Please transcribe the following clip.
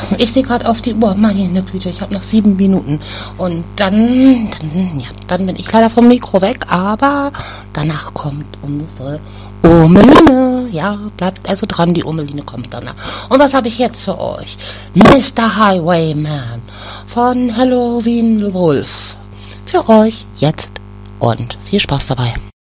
ich sehe gerade auf die Uhr. Meine Güte, ich habe noch 7 Minuten. Und dann bin ich leider vom Mikro weg. Aber danach kommt unsere Urmeline. Ja, bleibt also dran, die Urmeline kommt danach. Und was habe ich jetzt für euch? Mr. Highwayman von Halloween Wolf. Für euch jetzt und viel Spaß dabei.